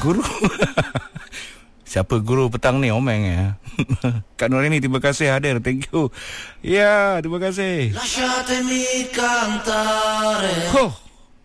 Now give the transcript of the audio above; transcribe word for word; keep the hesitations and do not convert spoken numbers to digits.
Guru. Siapa guru petang ni? Omeng ya. Kak Nurini, terima kasih hadir. Thank you. Ya, terima kasih. Lasciatemi cantare. Oh.